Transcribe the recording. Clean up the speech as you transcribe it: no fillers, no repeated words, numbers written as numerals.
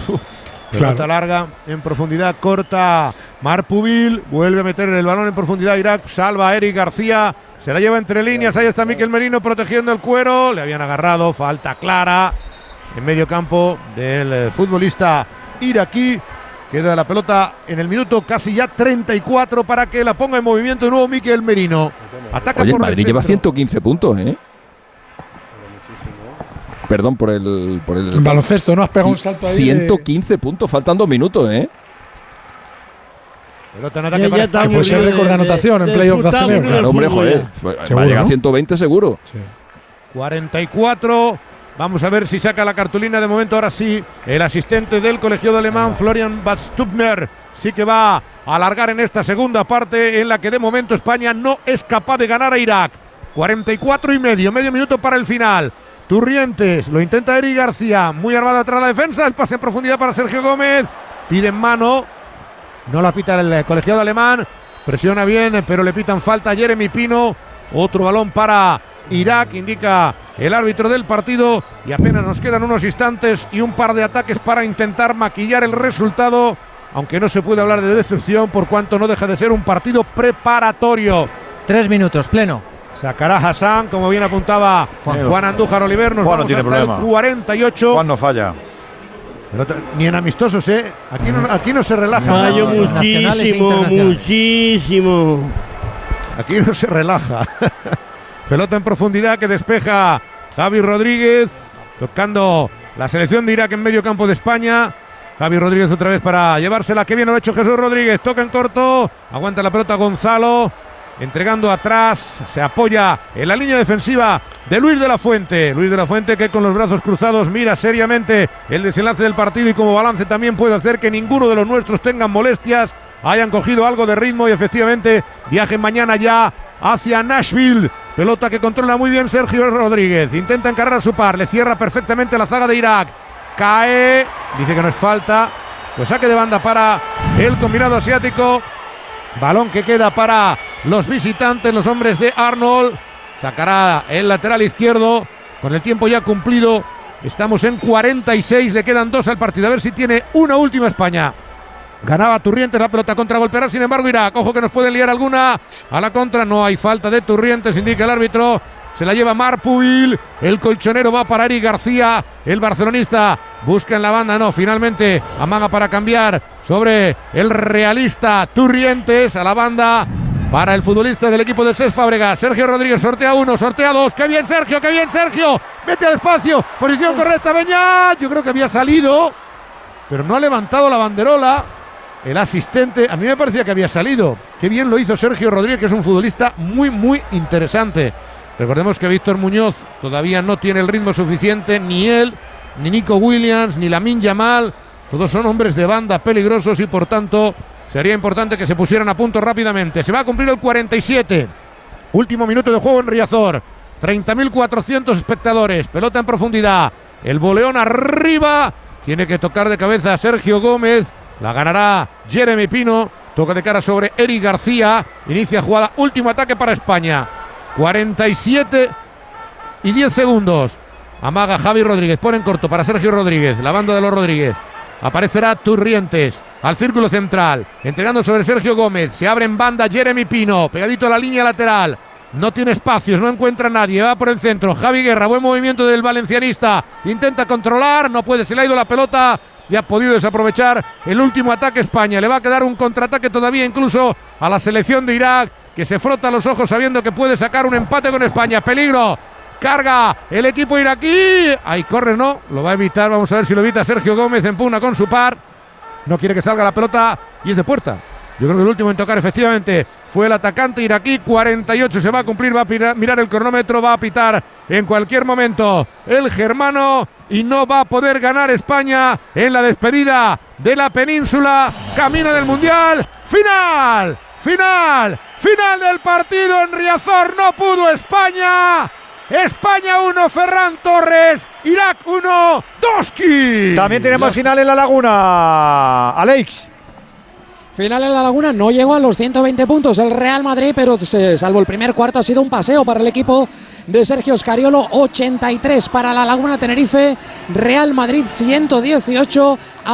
Pelota larga, en profundidad corta. Marpubil vuelve a meter el balón en profundidad. Irak salva a Eric García. Se la lleva entre líneas. Ahí está Mikel Merino protegiendo el cuero. Le habían agarrado. Falta clara en medio campo del futbolista iraquí. Queda la pelota en el minuto casi ya 34 para que la ponga en movimiento de nuevo Mikel Merino. Ataca. Oye, por Madrid el lleva 115 puntos, ¿eh? Perdón por el baloncesto, ¿no? Has pegado un salto ahí. 115 puntos, faltan 2 minutos, ¿eh? Pelota en ataque para que puede ser récord de anotación en playoff de ACB. Claro, hombre, joder. Va a llegar a 120 seguro. Sí. 44. Vamos a ver si saca la cartulina. De momento, ahora sí, el asistente del colegiado alemán, Florian Badstubner, sí que va a alargar en esta segunda parte en la que de momento España no es capaz de ganar a Irak. 44 y medio minuto para el final. Turrientes, lo intenta Eric García, muy armada atrás la defensa, el pase en profundidad para Sergio Gómez, pide en mano, no la pita el colegiado alemán, presiona bien, pero le pitan falta a Jeremy Pino, otro balón para Irak, indica el árbitro del partido, y apenas nos quedan unos instantes y un par de ataques para intentar maquillar el resultado, aunque no se puede hablar de decepción por cuanto no deja de ser un partido preparatorio. 3 minutos, pleno. Sacará Hassan, como bien apuntaba Juan Andújar Oliver. Nos Juan vamos no tiene hasta problema. El 48. Juan no falla. Ni en amistosos, ¿eh? Aquí no se relaja. Fallo muchísimo. Aquí no se relaja. Pelota en profundidad que despeja Javi Rodríguez. Tocando la selección de Irak en medio campo de España. Javi Rodríguez otra vez para llevársela. Qué bien lo ha hecho Jesús Rodríguez. Toca en corto. Aguanta la pelota Gonzalo. Entregando atrás, se apoya en la línea defensiva de Luis de la Fuente. Luis de la Fuente que con los brazos cruzados mira seriamente el desenlace del partido y como balance también puede hacer que ninguno de los nuestros tengan molestias, hayan cogido algo de ritmo y efectivamente viajen mañana ya hacia Nashville. Pelota que controla muy bien Sergio Rodríguez. Intenta encarar a su par, le cierra perfectamente la zaga de Irak. Cae, dice que no es falta. Pues saque de banda para el combinado asiático. Balón que queda para los visitantes, los hombres de Arnold. Sacará el lateral izquierdo. Con el tiempo ya cumplido, estamos en 46, le quedan 2 al partido. A ver si tiene una última España. Ganaba Turrientes, la pelota contragolpeará, sin embargo Irak. Ojo que nos pueden liar alguna a la contra. No hay falta de Turrientes, indica el árbitro. Se la lleva Marpubil, el colchonero va para Eric García, el barcelonista busca en la banda, no, finalmente amaga para cambiar sobre el realista Turrientes, a la banda para el futbolista del equipo del Cesc Fàbregas, Sergio Rodríguez, sortea 1, sortea 2, ¡qué bien Sergio, vete al espacio, posición correcta, Beñat, yo creo que había salido, pero no ha levantado la banderola, el asistente, a mí me parecía que había salido, qué bien lo hizo Sergio Rodríguez, que es un futbolista muy interesante. Recordemos que Víctor Muñoz todavía no tiene el ritmo suficiente, ni él, ni Nico Williams, ni Lamine Yamal. Todos son hombres de banda peligrosos y por tanto sería importante que se pusieran a punto rápidamente. Se va a cumplir el 47. Último minuto de juego en Riazor. 30.400 espectadores. Pelota en profundidad. El boleón arriba. Tiene que tocar de cabeza a Sergio Gómez. La ganará Jeremy Pino. Toca de cara sobre Eric García. Inicia jugada. Último ataque para España. 47 y 10 segundos. Amaga Javi Rodríguez, pone en corto para Sergio Rodríguez, la banda de los Rodríguez. Aparecerá Turrientes al círculo central, entregando sobre Sergio Gómez. Se abre en banda Jeremy Pino, pegadito a la línea lateral. No tiene espacios, no encuentra a nadie, va por el centro. Javi Guerra, buen movimiento del valencianista. Intenta controlar, no puede, se le ha ido la pelota y ha podido desaprovechar el último ataque España. Le va a quedar un contraataque todavía incluso a la selección de Irak, que se frota los ojos sabiendo que puede sacar un empate con España. Peligro, carga el equipo iraquí. Ahí corre, no, lo va a evitar. Vamos a ver si lo evita Sergio Gómez en pugna con su par. No quiere que salga la pelota y es de puerta. Yo creo que el último en tocar efectivamente fue el atacante iraquí. 48 se va a cumplir, va a mirar el cronómetro, va a pitar en cualquier momento el germano y no va a poder ganar España en la despedida de la península. Camino del Mundial. Final del partido en Riazor, no pudo España. España 1, Ferran Torres, Irak 1, Doski. También tenemos final en La Laguna, Alex. Final en La Laguna, no llegó a los 120 puntos el Real Madrid, pero salvo el primer cuarto ha sido un paseo para el equipo de Sergio Scariolo. 83 para La Laguna Tenerife, Real Madrid 118.